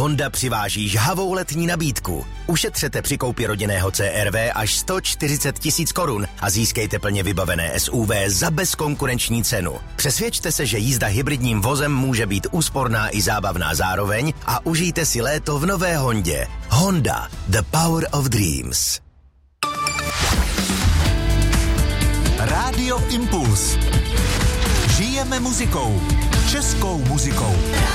Honda přiváží žhavou letní nabídku. Ušetřete při koupi rodinného CR-V až 140 000 korun a získejte plně vybavené SUV za bezkonkurenční cenu. Přesvědčte se, že jízda hybridním vozem může být úsporná i zábavná zároveň a užijte si léto v nové Hondě. Honda, the power of dreams. Rádio Impuls. Žijeme muzikou. Českou muzikou.